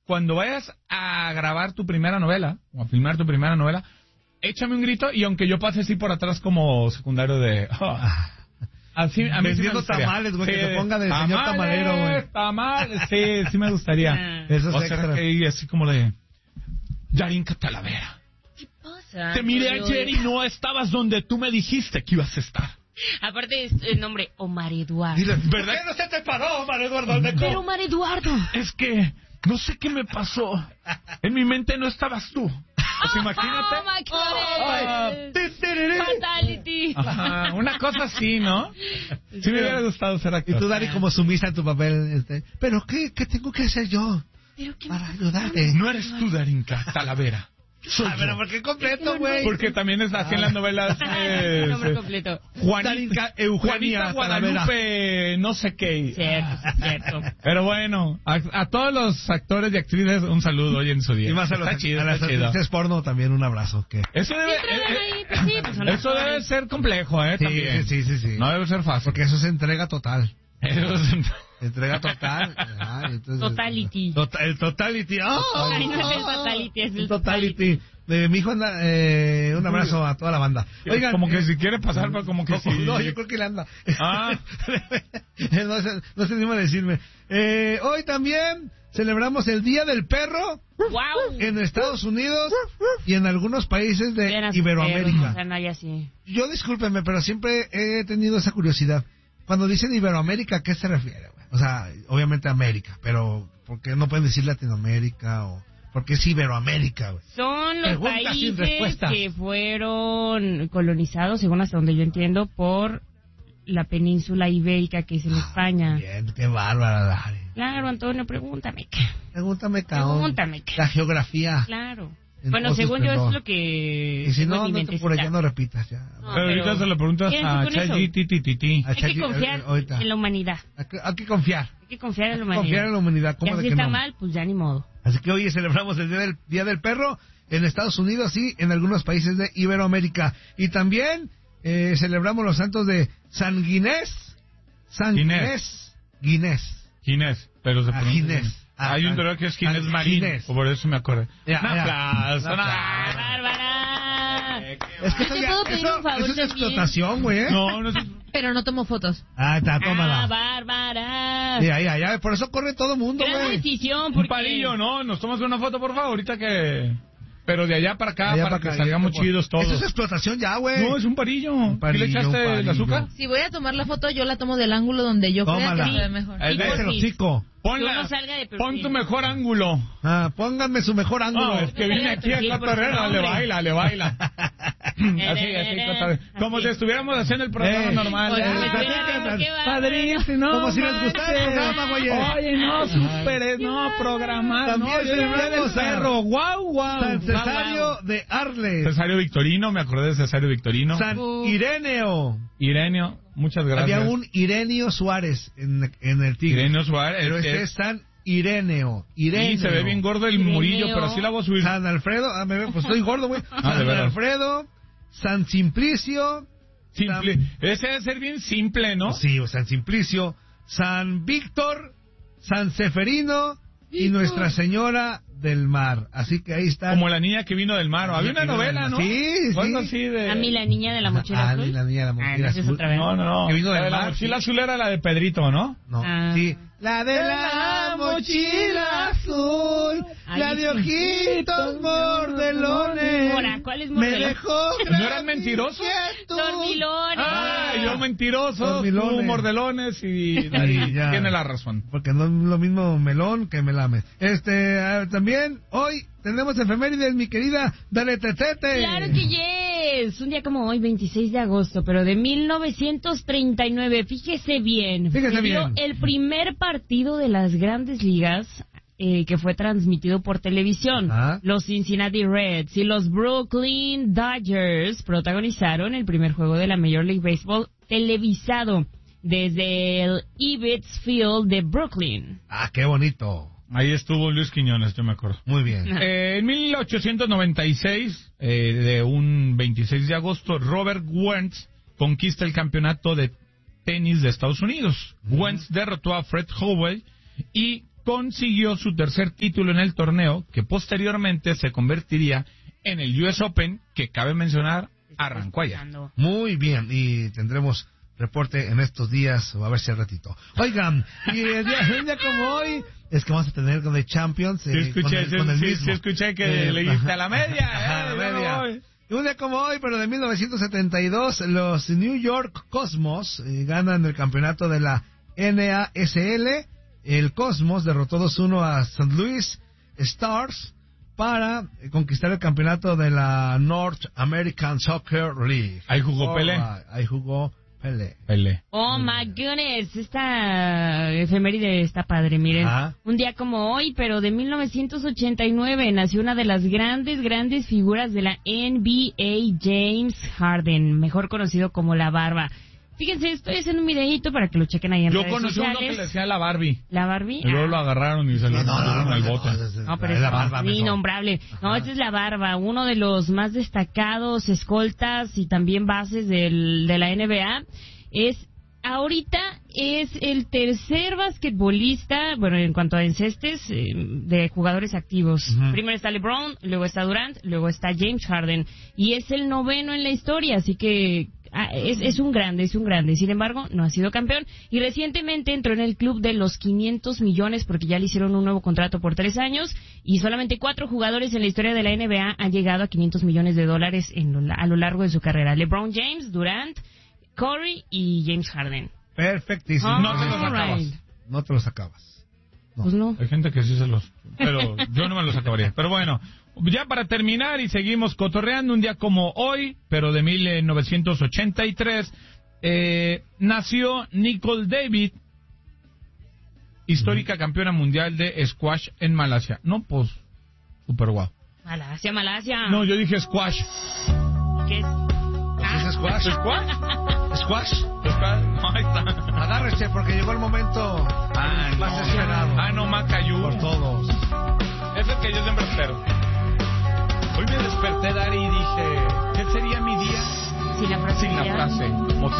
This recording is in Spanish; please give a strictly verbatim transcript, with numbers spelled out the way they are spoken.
cuando vayas a grabar tu primera novela, o a filmar tu primera novela, échame un grito y aunque yo pase así por atrás como secundario de... Oh, así, a mí vendiendo sí me tamales, güey, sí, que se ponga de tamales, señor tamalero, güey. Tamales, sí, sí me gustaría. Eso es o sea, que así como de... Darinka Talavera. ¿Qué pasa? Te miré ayer y no estabas donde tú me dijiste que ibas a estar. Aparte es el nombre Omar Eduardo. Dile, ¿verdad? ¿Por qué no se te paró, Omar Eduardo? Pero Omar Eduardo. Es que no sé qué me pasó. En mi mente no estabas tú. Pues imagínate. Oh, my God. Oh, Fatality. Ajá, una cosa así, ¿no? Sí me hubiera gustado ser actor. Y tú, Dari, como sumisa en tu papel. Este, ¿pero qué, qué tengo que hacer yo ¿Pero qué para ayudarte? No eres tú, Darinka Talavera. Soy Ah, pero yo. ¿por qué completo, güey? Porque también es así en las novelas. Eh, nombre completo. Juanita, Darinka Eugenia Juanita Guadalupe, no sé qué. Cierto, cierto. Pero bueno, a, a todos los actores y actrices un saludo hoy en su día. Y más a, los, está chido, a las está chido. actrices porno también un abrazo. Que... Eso debe, Siempre eh, van eh, ahí, pues sí, pues son eso actores. debe ser complejo, ¿eh? Sí, También. sí, sí, sí. No debe ser fácil. Porque eso es entrega total. Eso es... Entrega total. Ah, entonces, Totality. Tota- el totality. ¡Oh! Ay, no es el Fatality, es el El totality. De mi hijo anda, eh, un abrazo a toda la banda. Oigan, como que eh, si quiere pasar, pero como que no, sí. no, yo creo que le anda. Ah. no, sé, no sé ni cómo decirme. Eh, hoy también celebramos el Día del Perro Wow. en Estados Unidos y en algunos países de Vean a sus perros, Iberoamérica. o sea, no hay así. Yo discúlpenme, pero siempre he tenido esa curiosidad. Cuando dicen Iberoamérica, ¿a qué se refiere, güey? O sea, obviamente América, pero ¿por qué no pueden decir Latinoamérica o por qué es Iberoamérica, güey? Son los Pregunta sin países respuesta. que fueron colonizados, según hasta donde yo entiendo, por la península ibérica que es en España. Bien, qué bárbara, Dari. Claro, Antonio, pregúntame. Pregúntame, cabrón. Pregúntame. La geografía. Claro. En Bueno, todo su según yo, eso esplendor. es lo que... Y si tengo no, en mi no te, por mentecita. allá no repitas ya. No, Pero ahorita pero- se lo preguntas ¿Qué a decir con eso? ChatGPT. A Hay que Chagui- confiar eh, ahorita. en la humanidad. Hay que, hay que confiar. Hay que confiar en la Hay que humanidad. confiar en la humanidad. Y ¿Cómo de así que está no? mal, pues ya ni modo. Así que hoy celebramos el Día del, Día del Perro en Estados Unidos y en algunos países de Iberoamérica. Y también eh, celebramos los santos de San Guinés. San Ginés. Guinés. Guinés. Ginés, pero se Ah, pronuncia Ginés. Ginés. Ah, Hay un ah, dolor que es Ginés ah, Marín, Ginés. por eso me acordé. Ya, Un ya. aplauso, Un no. aplauso. ¡Bárbara! Es que eso, ¿Te ya, puedo pedir eso, un favor eso es también? explotación, güey. ¿eh? No, no es... Pero no tomo fotos. Ah, está, ¡Ah, tómala. Bárbara! Ya, ya, ya. Por eso corre todo mundo, Gran güey. decisión, Un porque... palillo, ¿no? Nos tomas una foto, por favor, ahorita que... Pero de allá para acá, Allá para para que acá, salgamos ya, por- chidos todos. Eso es explotación ya, güey. No, es un palillo. Un palillo, ¿Y le echaste un el palillo. azúcar? Si voy a tomar la foto, yo la tomo del ángulo donde yo crea Tómala. que se ve mejor. El Y de- por Cállate el si- hocico. Ponla, Que uno salga de perfil. pon tu mejor ángulo. Ah, pónganme su mejor ángulo. No, es que vine aquí a Sí, por cotorrear, su le nombre. baila, le baila. así, así, cotorreo. Como si estuviéramos haciendo el programa Eh, normal. oye, Eh, pues, Pero, qué bárbaro. Padrísimo, Como si les gustara el programa, güey. Oye, no, super, no, programar. También no, yo celebramos el día del a- perro, guau, guau. San Guau, Cesario guau. de Arles. Cesario Victorino, me acordé de Cesario Victorino. San Ireneo. Ireneo, muchas gracias. Había un Ireneo Suárez en, en el Tigre. Ireneo Suárez. Pero es este que- es San Ireneo. Ireneo. Y se ve bien gordo el Ireneo. murillo, pero sí la voy a subir. San Alfredo. Ah, me ve, pues estoy gordo, güey. Ah, de San veras. Alfredo. San Simplicio. Simple. Ese debe ser bien simple, ¿no? Sí, o San Simplicio. San Víctor. San Seferino. Y Víctor. Nuestra Señora del Mar. Así que ahí está. Como la niña que vino del mar. Había una novela, ¿no? Sí, sí. Algo así de... A mí la niña de la mochila Ah, azul. la niña de la Ah, mochila no, esa es azul. otra vez. No, no, no. Que vino La del de la mar, mochila sí. azul era la de Pedrito, ¿no? No, Ah. sí. La de la mochila azul, Ay, la de sí. ojitos mordelones. Mora, ¿cuál es Me mordelón? dejó. ¿No eran mentirosos? Dormilones. Ah, yo mentiroso, Dormilones. tú mordelones y, Ahí, y ya. tiene la razón. Porque no es lo mismo melón que melame. Este, ah, también hoy tenemos efemérides, mi querida. Dale, tetete. Claro que yes. Un día como hoy, veintiséis de agosto, pero de mil novecientos treinta y nueve. Fíjese bien. Fíjese se dio bien. el primer partido de las Grandes Ligas eh, que fue transmitido por televisión. Ah. Los Cincinnati Reds y los Brooklyn Dodgers protagonizaron el primer juego de la Major League Baseball televisado desde el Ebbets Field de Brooklyn. Ah, qué bonito. Ahí estuvo Luis Quiñones, yo me acuerdo. Muy bien. Eh, en mil ochocientos noventa y seis, eh, de un veintiséis de agosto, Robert Wentz conquista el campeonato de tenis de Estados Unidos. Wentz derrotó a Fred Howe y consiguió su tercer título en el torneo, que posteriormente se convertiría en el U S Open, que cabe mencionar, arrancó ayer. Muy bien, y tendremos reporte en estos días, o a ver si al ratito. Oigan, y el día, un día como hoy, es que vamos a tener con The Champions, eh, sí, escuché, con el, sí, con el sí, mismo. sí, escuché que eh, le diste a la media. Ajá, eh, la media. voy. Y un día como hoy, pero de mil novecientos setenta y dos, los New York Cosmos eh, ganan el campeonato de la N A S L. El Cosmos derrotó dos uno a Saint Louis Stars para eh, conquistar el campeonato de la North American Soccer League. Ahí jugó Pelé. Right. Ahí jugó Pelé. Pelé. Oh my goodness, esta efeméride está padre, miren. Ah. Un día como hoy, pero de mil novecientos ochenta y nueve, nació una de las grandes, grandes figuras de la N B A, James Harden, mejor conocido como La Barba. Fíjense, estoy haciendo un videíto para que lo chequen ahí en Yo redes conocí sociales. uno que le decía la Barbie. ¿La Barbie? Y luego Ah. lo agarraron y se lo No, no, metieron no, al no, bote. no, no, No, pero es es la barba mejor. innombrable. No, esta es La Barba, uno de los más destacados escoltas y también bases del, de la N B A. Es, ahorita es el tercer basquetbolista, bueno, en cuanto a encestes, eh, de jugadores activos. Uh-huh. Primero está LeBron, luego está Durant, luego está James Harden. Y es el noveno en la historia, así que... Ah, es, es un grande, es un grande. Sin embargo, no ha sido campeón. Y recientemente entró en el club de los quinientos millones porque ya le hicieron un nuevo contrato por tres años. Y solamente cuatro jugadores en la historia de la N B A han llegado a quinientos millones de dólares en lo, a lo largo de su carrera. LeBron James, Durant, Curry y James Harden. Perfectísimo. Oh, No te los acabas. right. No te los acabas. No. Pues no. Hay gente que sí se los... Pero yo no me los acabaría. Pero bueno, ya para terminar y seguimos cotorreando, un día como hoy, pero de mil novecientos ochenta y tres, eh, nació Nicole David, histórica campeona mundial de squash en Malasia. No, pues, super guau. Malasia, Malasia. No, yo dije squash. ¿Qué es? ¿Es squash? ¿Squash? ¿Squash? Squash. Ahí está. Agárrese porque llegó el momento Ah, más no. esperado. Ah, no, Macayú. Por todos. Es el que yo siempre espero. Hoy me desperté, Dari, y dije, ¿qué sería mi día Sin la frase. sin la frase motivacional?